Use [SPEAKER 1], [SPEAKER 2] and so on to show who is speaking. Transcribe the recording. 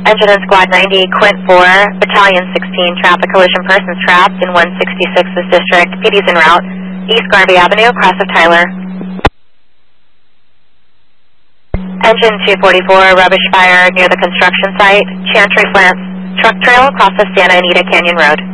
[SPEAKER 1] Engine in Squad 90, Quint 4, Battalion 16, traffic collision persons trapped in 166th District. PD's en route. East Garvey Avenue, cross of Tyler. Engine 244, rubbish fire near the construction site. Chantry Flats, truck trail across the Santa Anita Canyon Road.